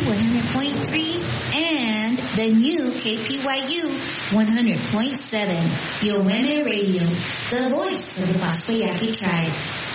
100.3 and the new KPYU 100.7. Your Women Radio, the voice of the Pasquayaki tribe.